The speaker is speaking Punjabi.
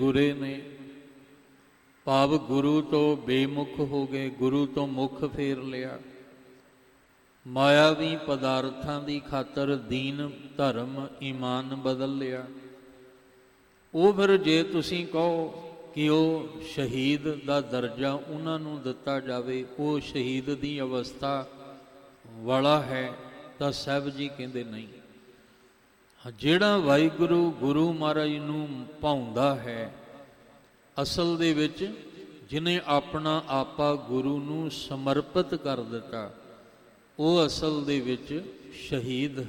ਗੁਰੇ ਨੇ, ਭਾਵ ਗੁਰੂ ਤੋਂ ਬੇਮੁਖ ਹੋ ਗਏ, ਗੁਰੂ ਤੋਂ ਮੁਖ ਫੇਰ ਲਿਆ। ਮਾਇਆਵੀ ਪਦਾਰਥਾਂ ਦੀ ਖਾਤਰ ਦੀਨ ਧਰਮ ਈਮਾਨ ਬਦਲ ਲਿਆ। ਉਹ ਫਿਰ ਜੇ ਤੁਸੀਂ ਕਹੋ ਕਿ ਉਹ ਸ਼ਹੀਦ ਦਾ ਦਰਜਾ ਉਹਨਾਂ ਨੂੰ ਦਿੱਤਾ ਜਾਵੇ, ਉਹ ਸ਼ਹੀਦ ਦੀ ਅਵਸਥਾ ਵਾਲਾ ਹੈ, ਤਾਂ ਸਾਹਿਬ ਜੀ ਕਹਿੰਦੇ ਨਹੀਂ। ਜਿਹੜਾ ਵਾਹਿਗੁਰੂ ਗੁਰੂ ਮਹਾਰਾਜ ਨੂੰ ਭਾਉਂਦਾ ਹੈ, ਅਸਲ ਦੇ ਵਿੱਚ ਜਿਹਨੇ ਆਪਣਾ ਆਪਾ ਗੁਰੂ ਨੂੰ ਸਮਰਪਿਤ ਕਰ ਦਿੱਤਾ, ਉਹ ਅਸਲ ਦੇ ਵਿੱਚ ਸ਼ਹੀਦ